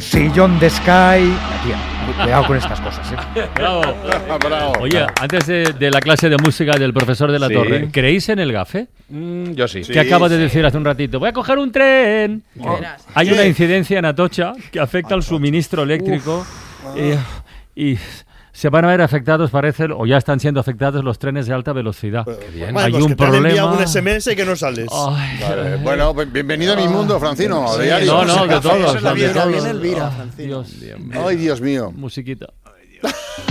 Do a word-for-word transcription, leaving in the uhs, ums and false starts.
sillón de Sky. Tía, cuidado con estas cosas, ¿eh? Bravo. Bravo. Oye, antes de, de la clase de música del profesor de la Sí. Torre, ¿creéis en el gafe? Mm, yo sí. Que acaba de decir hace un ratito, voy a coger un tren. Oh. Verás. Hay ¿Qué? una incidencia en Atocha que afecta al suministro eléctrico y, y se van a ver afectados, parece, o ya están siendo afectados los trenes de alta velocidad. Bueno, Hay pues un que te han problema. enviado un ese eme ese que no sales. Ay, Vale, bueno, pues bienvenido a mi mundo, Francino. sí, diario. no, no, de Eso todos. es la de vida, todos. viene Elvira, Ay, Francino. Dios, Ay, Dios mío. musiquita.